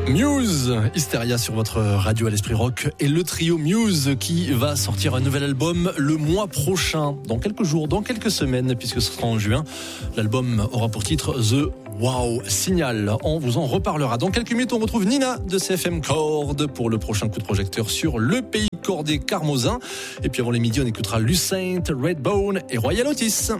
Muse, Hysteria sur votre radio à l'esprit rock et le trio Muse qui va sortir un nouvel album le mois prochain, dans quelques jours, dans quelques semaines, puisque ce sera en juin. L'album aura pour titre The Wow Signal. On vous en reparlera. Dans quelques minutes, on retrouve Nina de CFM Chord pour le prochain coup de projecteur sur le pays cordé Carmosin. Et puis avant les midis, on écoutera Lucent, Redbone et Royal Otis.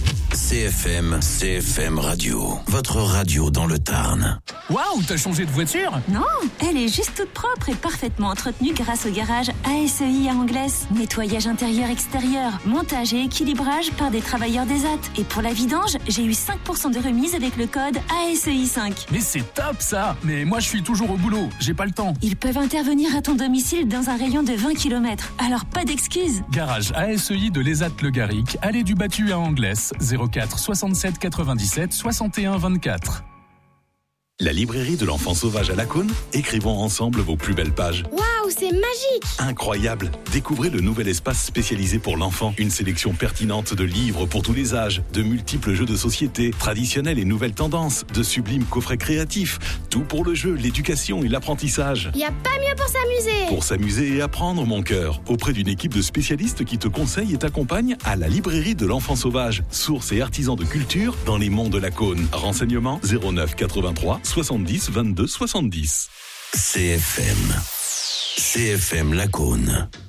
CFM Radio, votre radio dans le Tarn. Waouh, t'as changé de voiture ? Non, elle est juste toute propre et parfaitement entretenue grâce au garage ASEI à Angles. Nettoyage intérieur-extérieur, montage et équilibrage par des travailleurs d'ESAT. Et pour la vidange, j'ai eu 5% de remise avec le code ASEI5. Mais c'est top ça ! Mais moi je suis toujours au boulot, j'ai pas le temps. Ils peuvent intervenir à ton domicile dans un rayon de 20 km, alors pas d'excuses. Garage ASEI de l'ESAT Le Garric, allée du Battu à Angles, 04 67 97 61 24. La librairie de l'enfant sauvage à Lacaune, écrivons ensemble vos plus belles pages. Waouh, c'est magique! Incroyable! Découvrez le nouvel espace spécialisé pour l'enfant. Une sélection pertinente de livres pour tous les âges, de multiples jeux de société, traditionnels et nouvelles tendances, de sublimes coffrets créatifs. Tout pour le jeu, l'éducation et l'apprentissage. Y a pas mieux pour s'amuser! Pour s'amuser et apprendre, mon cœur. Auprès d'une équipe de spécialistes qui te conseillent et t'accompagnent à la librairie de l'enfant sauvage. Source et artisan de culture dans les monts de Lacaune. Renseignements 09 83 70 22 70. CFM Lacaune.